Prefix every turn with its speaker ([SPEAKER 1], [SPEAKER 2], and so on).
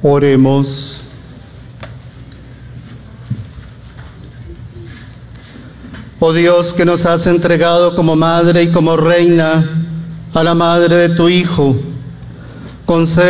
[SPEAKER 1] Oremos. Oh Dios, que nos has entregado como madre y como reina a la madre de tu Hijo, concede